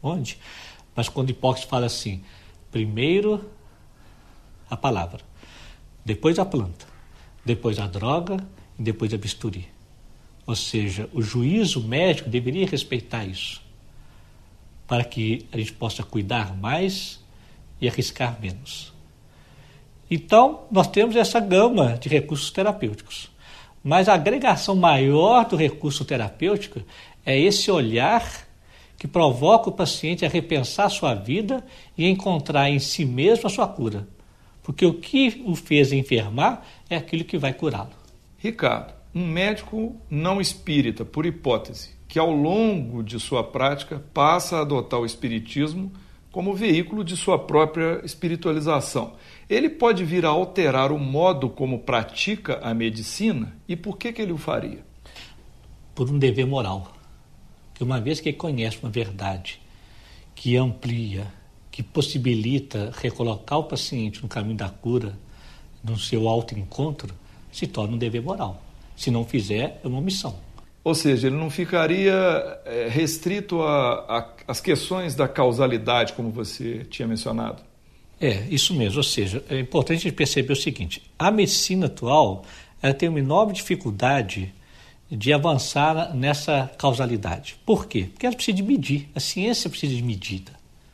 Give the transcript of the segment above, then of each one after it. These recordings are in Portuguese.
onde, mas quando Hipócrates fala assim, primeiro a palavra, depois a planta, depois a droga e depois a bisturi. Ou seja, o juízo médico deveria respeitar isso, para que a gente possa cuidar mais e arriscar menos. Então, nós temos essa gama de recursos terapêuticos. Mas a agregação maior do recurso terapêutico é esse olhar que provoca o paciente a repensar a sua vida e encontrar em si mesmo a sua cura. Porque o que o fez enfermar é aquilo que vai curá-lo. Ricardo, um médico não espírita, por hipótese, que ao longo de sua prática passa a adotar o espiritismo como veículo de sua própria espiritualização, ele pode vir a alterar o modo como pratica a medicina? E por que ele o faria? Por um dever moral. Que uma vez que ele conhece uma verdade que amplia, que possibilita recolocar o paciente no caminho da cura, no seu autoencontro, se torna um dever moral. Se não fizer, é uma omissão. Ou seja, ele não ficaria restrito às questões da causalidade, como você tinha mencionado? É, isso mesmo. Ou seja, é importante a gente perceber o seguinte, a medicina atual ela tem uma enorme dificuldade de avançar nessa causalidade. Por quê? Porque ela precisa de medir, a ciência precisa de medida.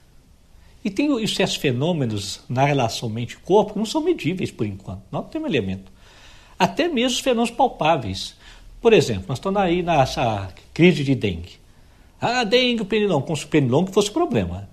E tem certos fenômenos na relação mente-corpo que não são medíveis por enquanto, não tem um elemento. Até mesmo os fenômenos palpáveis. Por exemplo, nós estamos aí nessa crise de dengue. Ah, dengue, o pernilongo, como se o pernilongo fosse o problema.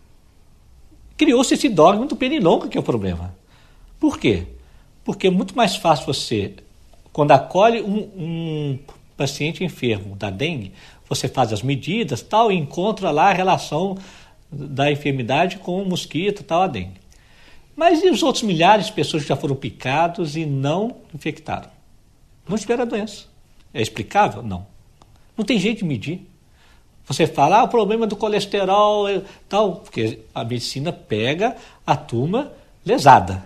Criou-se esse dogma do pernilongo que é o problema. Por quê? Porque é muito mais fácil você, quando acolhe um paciente enfermo da dengue, você faz as medidas tal, e encontra lá a relação da enfermidade com o mosquito, tal, a dengue. Mas e os outros milhares de pessoas que já foram picados e não infectaram? Não tiveram a doença. É explicável? Não. Não tem jeito de medir. Você fala, o problema do colesterol e tal, porque a medicina pega a turma lesada.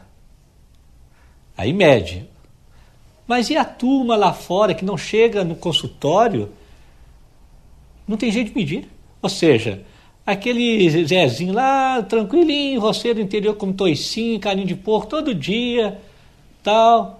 Aí mede. Mas e a turma lá fora que não chega no consultório? Não tem jeito de medir. Ou seja, aquele Zezinho lá, tranquilinho, roceiro do interior, come toicinho, carinho de porco todo dia, tal.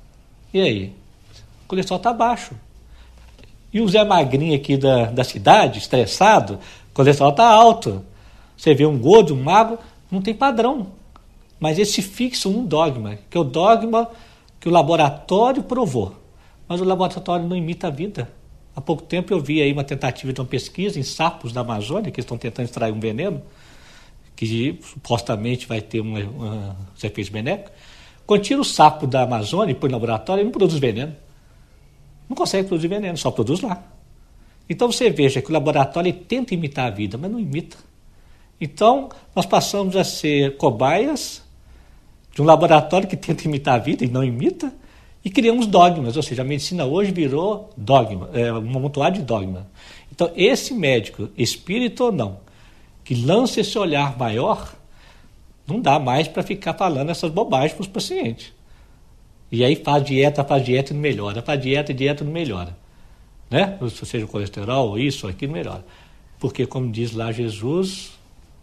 E aí? O colesterol está baixo. E o Zé Magrinho aqui da cidade, estressado, o colesterol está alto. Você vê um gordo, um magro, não tem padrão. Mas eles se fixam num dogma, que é o dogma que o laboratório provou. Mas o laboratório não imita a vida. Há pouco tempo eu vi aí uma tentativa de uma pesquisa em sapos da Amazônia, que estão tentando extrair um veneno, que supostamente vai ter uns efeitos benéficos. Quando tira o sapo da Amazônia e põe no laboratório, ele não produz veneno. Não consegue produzir veneno, só produz lá. Então você veja que o laboratório tenta imitar a vida, mas não imita. Então nós passamos a ser cobaias de um laboratório que tenta imitar a vida e não imita, e criamos dogmas, ou seja, a medicina hoje virou dogma, um amontoado de dogma. Então esse médico, espírito ou não, que lança esse olhar maior, não dá mais para ficar falando essas bobagens para os pacientes. E aí faz dieta e não melhora, faz dieta e não melhora. Né? Seja o colesterol, isso, aquilo, melhora. Porque, como diz lá Jesus,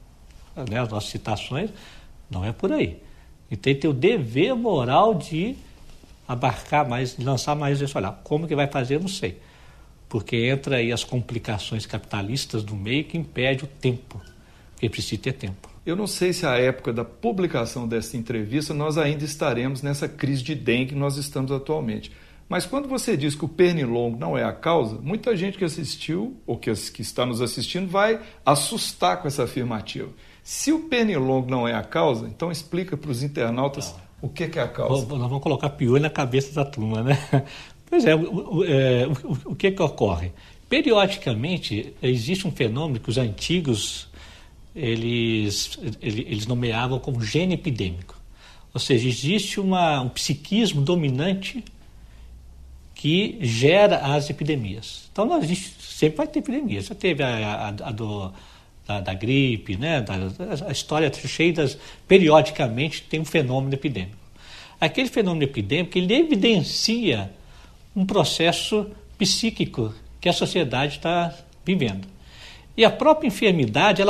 né, as nossas citações, não é por aí. Então ele tem o dever moral de abarcar mais, de lançar mais esse olhar. Como que vai fazer, eu não sei. Porque entra aí as complicações capitalistas do meio que impede o tempo, porque precisa ter tempo. Eu não sei se à época da publicação dessa entrevista nós ainda estaremos nessa crise de dengue que nós estamos atualmente. Mas quando você diz que o pernilongo não é a causa, muita gente que assistiu ou que está nos assistindo vai assustar com essa afirmativa. Se o pernilongo não é a causa, então explica para os internautas o que é a causa. Nós vamos colocar piolho na cabeça da turma, né? Pois é, o que ocorre? Periodicamente existe um fenômeno que os antigos eles nomeavam como gene epidêmico. Ou seja, existe um psiquismo dominante que gera as epidemias. Então, a gente sempre vai ter epidemias. Já teve da gripe, né? A história cheia periodicamente tem um fenômeno epidêmico. Aquele fenômeno epidêmico, ele evidencia um processo psíquico que a sociedade está vivendo. E a própria enfermidade, ela